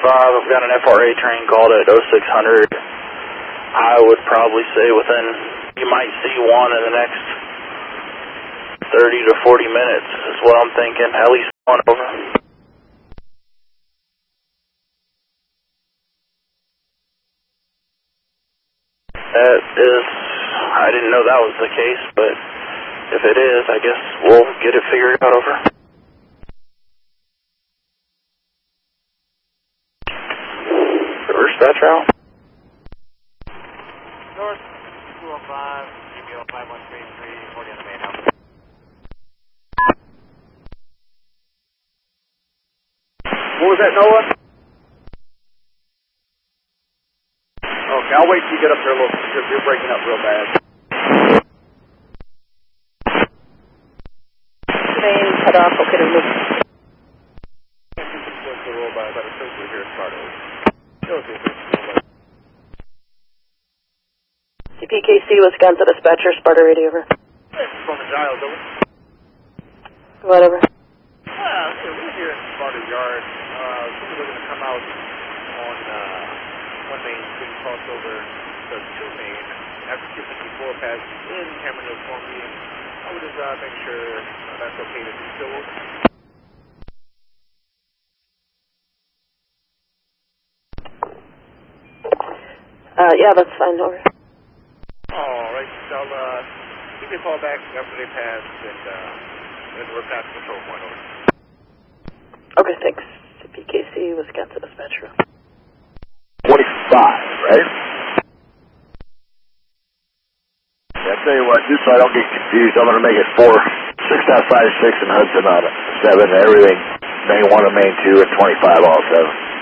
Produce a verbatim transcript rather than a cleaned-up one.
five, I've got an F R A train called at oh six hundred. I would probably say within, you might see one in the next thirty to forty minutes is what I'm thinking, at least one over. That is, I didn't know that was the case, but if it is, I guess we'll get it figured out over. Reverse dispatch route. North two oh five, G B O five one three three, forty on the main house. What was that, Noah? Okay, I'll wait till you get up there a little. You're, you're breaking up real bad. Main cut off, okay to move. C P K C, Wisconsin dispatcher, Sparta radio over. From the dial, over. Whatever. Well, we're here in Sparta Yard. Uh, we're going to come out on uh, one main, big crossover to two main. After Q fifty-four passes in, camera notes for me. I would just uh, make sure uh, that's okay to do so. Uh, yeah, that's fine, over. All right, so I'll uh, give me a call back after they pass, and, uh, and we're past control point, over. Okay, thanks. C P K C, Wisconsin dispatcher. twenty-five, right? Yeah, I tell you what, just so I don't get confused, I'm going to make it four, six out five, six, and Hudson on it, seven, everything, main one and main two, and twenty-five also.